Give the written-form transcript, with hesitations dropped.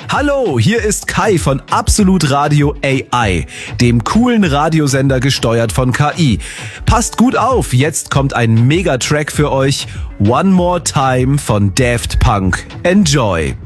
Hallo, hier ist Kai von Absolut Radio AI, dem coolen Radiosender gesteuert von KI. Passt gut auf, jetzt kommt ein Megatrack für euch. One More Time von Daft Punk. Enjoy!